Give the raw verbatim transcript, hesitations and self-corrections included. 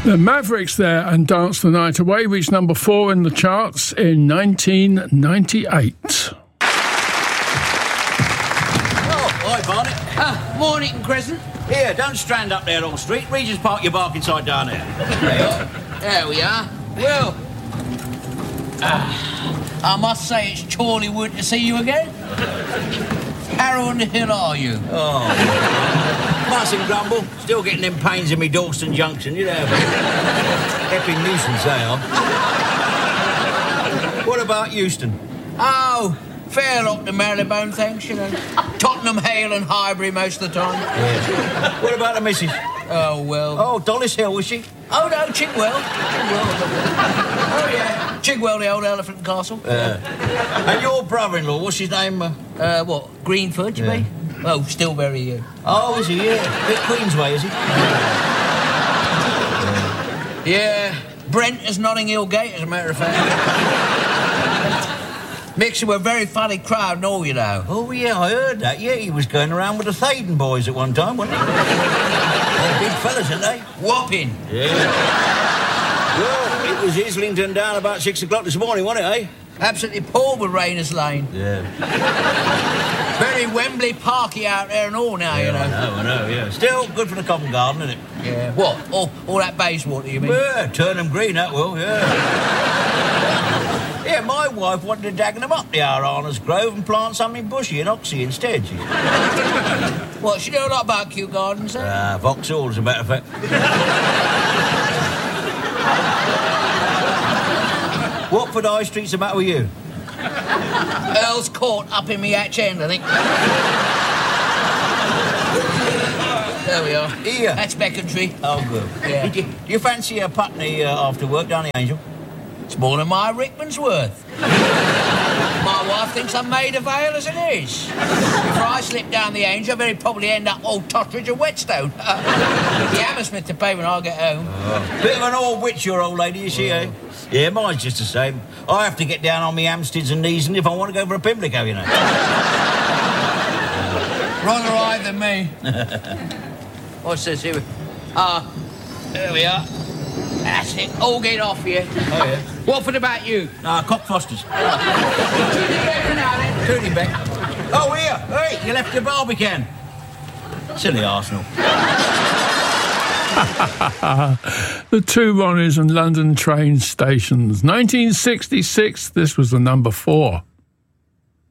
The Mavericks there and Dance the Night Away reached number four in the charts in nineteen ninety-eight. Oh, hi, Barnett. Ah, Mornington Crescent. Here, don't strand up there all street. Regis Park your bark inside down there. There you are. There we are. Well, ah, I must say it's chorly wood to see you again. How on the hill are you? Oh, mustn't grumble. Still getting them pains in me Dalston Junction, you know. Epping nuisance they are. What about Euston? Oh, fair lot to Marylebone, thanks, you know. Tottenham, Hale and Highbury most of the time. Yeah. What about the missus? Oh, well. Oh, Dollis Hill, was she? Oh, no, Chigwell. Chigwell. Oh, yeah. Chigwell, the old elephant castle. Uh, and your brother-in-law, what's his name? Uh, uh what, Greenford, you yeah. mean? Oh, still very young. Oh, is he? Yeah. Bit Queensway, is he? Yeah. Brent is Notting Hill Gate, as a matter of fact. Mixer were a very funny crowd and all, you know. Oh, yeah, I heard that. Yeah, he was going around with the Thaden boys at one time, wasn't he? They're big fellas, aren't they? Whopping. Yeah. Well, it was Islington down about six o'clock this morning, wasn't it, eh? Absolutely poured with Rayners Lane. Yeah. Very Wembley Parky out there and all now, Yeah, you know. I know, I know, yeah. Still good for the Covent Garden, isn't it? Yeah. What? All, all that Bayswater, you mean? Yeah, Turnham Green, that will, yeah. Yeah, my wife wanted to dag them up the Aranas Grove and plant something bushy and oxy instead. She... What, she know a lot about Kew Gardens, eh? Ah, uh, Vauxhall, as a matter of fact. Watford High Street's the matter with you? Earl's Court up in me hatch end, I think. There we are. Here. That's Becontree. Oh, good. Yeah. Do you, do you fancy a putney uh, after work down the Angel? It's more than my Rickman's worth. My wife thinks I'm made of ale as it is. Before I slip down the Angel, I'll very probably end up Old Totteridge or Whetstone. The Hammersmith to pay when I get home. Oh. Bit of an old witch, your old lady, is she, eh? Yeah, mine's just the same. I have to get down on me Hampsteads and knees and if I want to go for a Pimlico, you know. Rather high than me. What's this here? Ah, uh, there we are. That's it. All get off here. Oh, yeah. Watford about you? Ah, uh, Cockfosters. Tooting back. Oh, here. Hey, you left your Barbican. Silly Arsenal. The Two Ronnies and London train stations. nineteen sixty-six, this was the number four.